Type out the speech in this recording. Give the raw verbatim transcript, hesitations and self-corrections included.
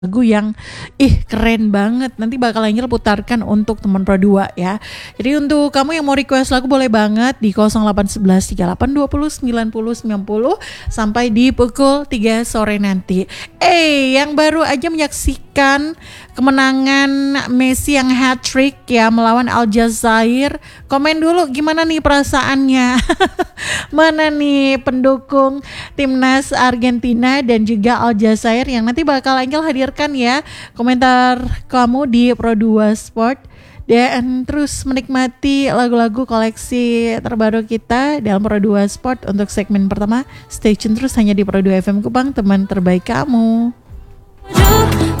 lagu yang ih keren banget. Nanti bakal Angel putarkan untuk teman Pro dua ya. Jadi untuk kamu yang mau request lagu boleh banget di nol delapan satu satu tiga delapan dua nol sembilan nol sembilan nol sampai di pukul tiga sore nanti. Eh, yang baru aja menyaksikan kemenangan Messi yang hat-trick ya melawan Aljazair. Komen dulu gimana nih perasaannya. Mana nih pendukung timnas Argentina dan juga Aljazair yang nanti bakal Angel hadirkan ya komentar kamu di Pro dua Sport. Dan terus menikmati lagu-lagu koleksi terbaru kita dalam Pro dua Sport untuk segmen pertama. Stay tune terus hanya di Pro dua F M Kupang, teman terbaik kamu.